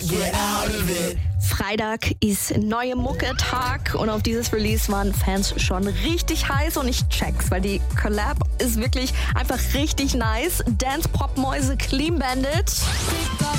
Freitag ist neue Mucke-Tag und auf dieses Release waren Fans schon richtig heiß und ich check's, weil die Collab ist wirklich einfach richtig nice. Dance-Pop-Mäuse Clean Bandit.